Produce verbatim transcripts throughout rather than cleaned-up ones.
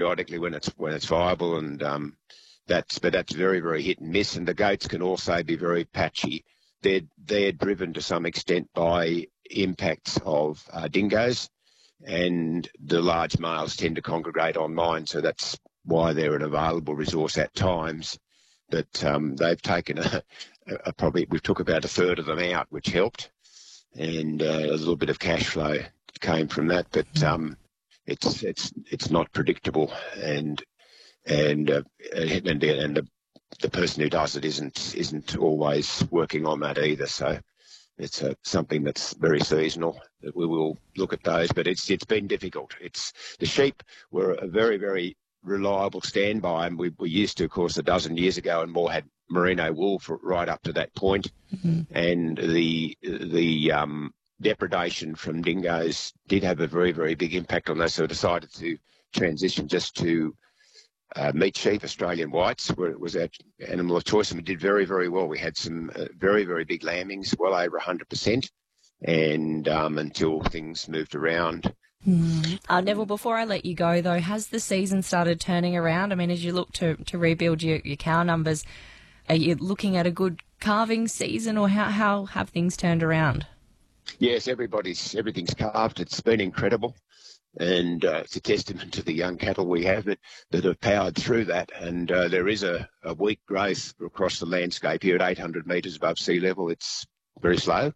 periodically when it's when it's viable, and um, that's but that's very very hit and miss. And the goats can also be very patchy. They're they're driven to some extent by impacts of uh, dingoes, and the large males tend to congregate on mine, so that's why they're an available resource at times. But um, they've taken a, a probably we took about a third of them out, which helped, and uh, a little bit of cash flow came from that. But um, it's it's it's not predictable, and and uh, and and the, the person who does it isn't isn't always working on that either. So it's uh, something that's very seasonal. That we will look at those, but it's it's been difficult. It's the sheep were a very very reliable standby, and we, we used to, of course, a dozen years ago, and more had merino wool for right up to that point. Mm-hmm. And the the um, depredation from dingoes did have a very very big impact on those. So I decided to transition just to uh, meat sheep, Australian whites, where it was our animal of choice, and we did very very well. We had some uh, very very big lambings, well over one hundred percent, and um, until things moved around. Mm. Uh, Neville, before I let you go, though, has the season started turning around? I mean, as you look to, to rebuild your, your cow numbers, are you looking at a good calving season, or how, how have things turned around? Yes, everybody's everything's calved. It's been incredible, and uh, it's a testament to the young cattle we have that, that have powered through that. And uh, there is a, a weak growth across the landscape here at eight hundred metres above sea level. It's very slow,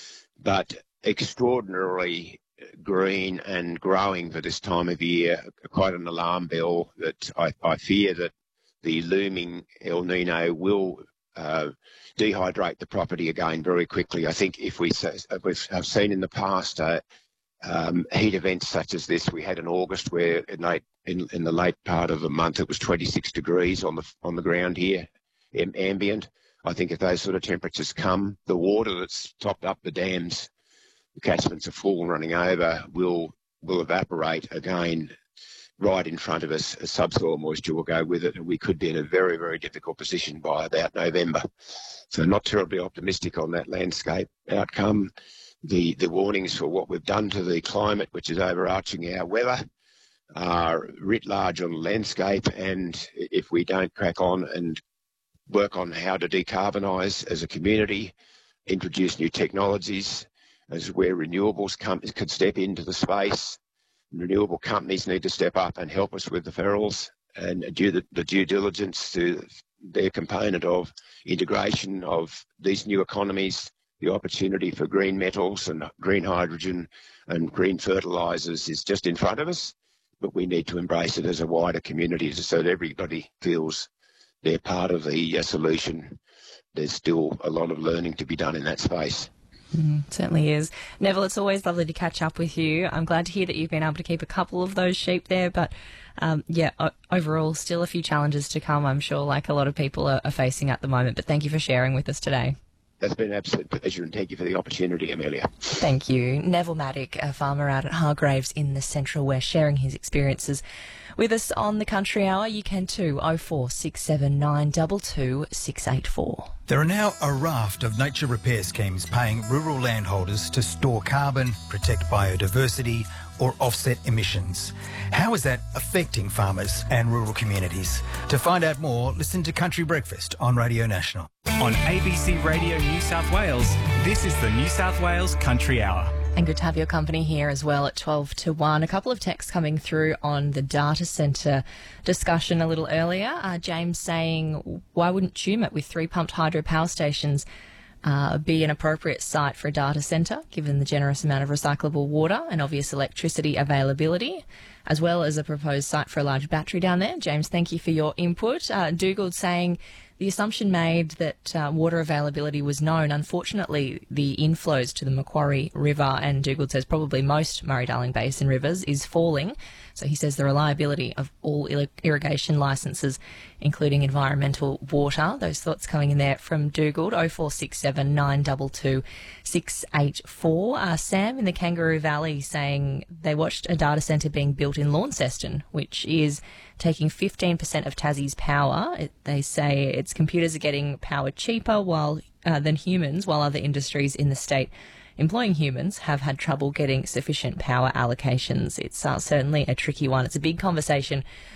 but extraordinarily green and growing for this time of year. Quite an alarm bell that I, I fear that the looming El Nino will uh, dehydrate the property again very quickly. I think if we we've have seen in the past uh, um, heat events such as this, we had in August where in, late, in, in the late part of the month it was twenty-six degrees on the on the ground here, ambient. I think if those sort of temperatures come, the water that's topped up the dams, the catchments are full and running over, will will evaporate again right in front of us. Subsoil moisture will go with it, and we could be in a very, very difficult position by about November. So not terribly optimistic on that landscape outcome. The the warnings for what we've done to the climate, which is overarching our weather, are writ large on the landscape, and if we don't crack on and work on how to decarbonise as a community, introduce new technologies, as where renewables companies could step into the space. Renewable companies need to step up and help us with the ferals and do the, the due diligence to their component of integration of these new economies, the opportunity for green metals and green hydrogen and green fertilisers is just in front of us, but we need to embrace it as a wider community so that everybody feels they're part of the uh, solution. There's still a lot of learning to be done in that space. Mm, certainly is. Neville, it's always lovely to catch up with you. I'm glad to hear that you've been able to keep a couple of those sheep there, but um, yeah, o- overall still a few challenges to come, I'm sure, like a lot of people are, are facing at the moment. But thank you for sharing with us today. That's been an absolute pleasure, and thank you for the opportunity, Amelia. Thank you. Neville Maddock, a farmer out at Hargraves in the Central West, sharing his experiences with us on the Country Hour. You can too, oh four six seven nine two two six eight four. There are now a raft of nature repair schemes paying rural landholders to store carbon, protect biodiversity or offset emissions. How is that affecting farmers and rural communities? To find out more, listen to Country Breakfast on Radio National. On A B C Radio New South Wales, this is the New South Wales Country Hour. And good to have your company here as well at twelve to one. A couple of texts coming through on the data centre discussion a little earlier. Uh, James saying, why wouldn't Tumut with three pumped hydro power stations uh, be an appropriate site for a data centre, given the generous amount of recyclable water and obvious electricity availability, as well as a proposed site for a large battery down there? James, thank you for your input. Uh, Dougal saying, the assumption made that uh, water availability was known. Unfortunately, the inflows to the Macquarie River, and Dougal says probably most Murray-Darling Basin rivers, is falling. So he says the reliability of all irrigation licences, including environmental water. Those thoughts coming in there from Dougal. oh four six seven nine two two six eight four. Uh, Sam in the Kangaroo Valley saying they watched a data centre being built in Launceston, which is taking fifteen percent of Tassie's power. It, they say its computers are getting power cheaper while uh, than humans, while other industries in the state employing humans have had trouble getting sufficient power allocations. It's uh, certainly a tricky one. It's a big conversation